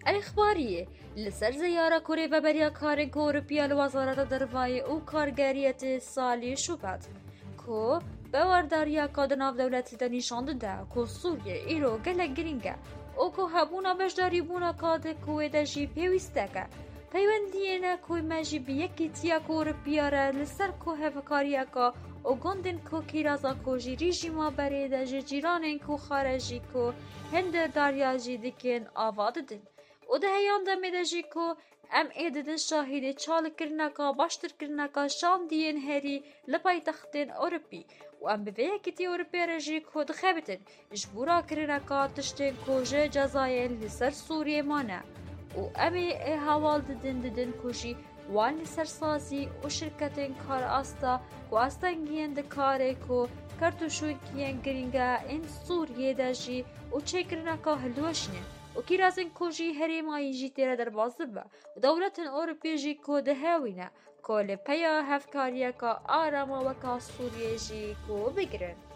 الإخبارية لسر زيارة كوري ببريا كارن كوربيا لوزارة درفاي و کارگریت سالی شوبات کو باورداریا کادناف دولت دنیشاند ده کو سوریه ایرو گلک گرینگه او کو هبونا بشداری بونا کاده کوی دجی پیوسته که پیوندینه کوی مجی بیکی تیا کوربیا را لسر کو هفکاریا که او گندن کو کیرازا کو جی ریجیما بریده جی جیرانن کو خارجی کو هند داریا جی دکن آواده دن و ده هیان دمه ده جی کو ام ایددن شاهد چال کرنکا باشتر کرنکا شام دین هری لپای تختن اوروپی و ام بویه کتی اوروپی رجی کو دخبتن جبورا کرنکا تشتن کو جه جزاین لسر سوریه مانه و امی هوال ددن کشی وان لسر سازی و شرکتن کار آستا و آستانگین ده کاره کو کرتوشوی کین گرینگه این سوریه ده جی و چه کرنکا هلوشنه و کیرازن کوجی هریمایی جی تیره در بازبه و دولت اوروپی جی کو ده هاوینه که لپیا هفکاریه که آراما وکا سوریه جی کو بگرن.